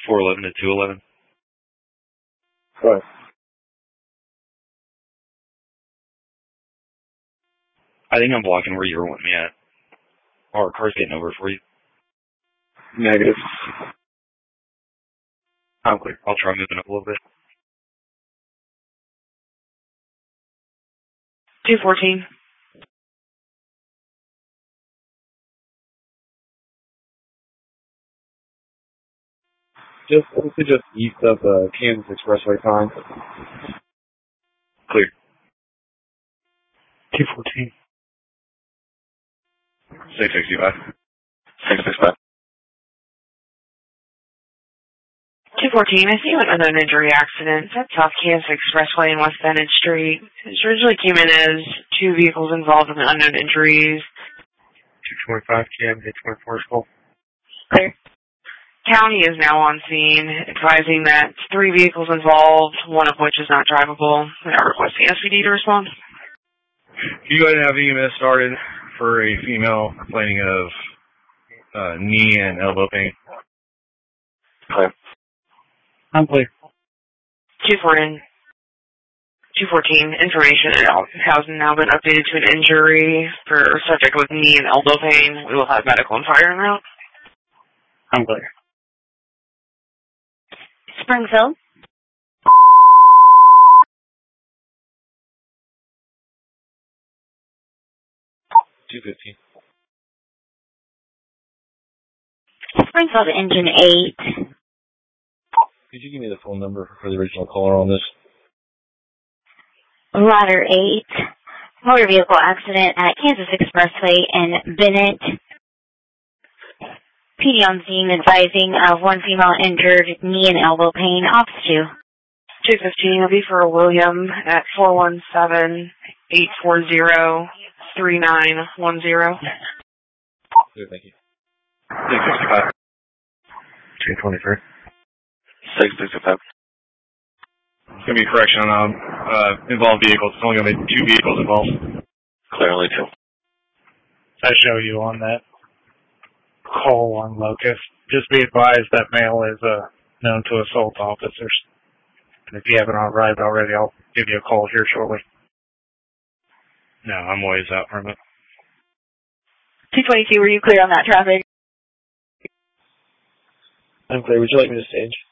411 to 211. Right. I think I'm blocking where you were wanting me at. Our car's getting over for you. Negative. I'm clear. I'll try moving up a little bit. 214. Just east of Kansas Expressway time. Clear. 214. 665. 665. 214, I see you an unknown injury accident. It's at South Kansas Expressway and West Bennett Street. It originally came in as 2 vehicles involved in unknown injuries. 225 cam, 824 school. Clear. County is now on scene, advising that 3 vehicles involved, one of which is not drivable. We are requesting SPD to respond. You go ahead and have EMS started for a female complaining of knee and elbow pain. Clear. I'm clear. 214, information has now been updated to an injury for a subject with knee and elbow pain. We will have medical and fire en route. I'm clear. Springfield. 215. Springfield Engine 8. Could you give me the phone number for the original caller on this? Ladder 8. Motor vehicle accident at Kansas Expressway in Bennett. PD on scene advising of 1 female injured, knee and elbow pain. Ops 2. 215 will be for William at 417-840-3910. Good, thank you. 665. 223. 665. It's going to be a correction on involved vehicles. It's only going to be 2 vehicles involved. Clearly 2. I show you on that call on Locust. Just be advised that male is known to assault officers. And if you haven't arrived already, I'll give you a call here shortly. No, I'm ways out from it. 222, were you clear on that traffic? I'm clear. Would you like me to stage?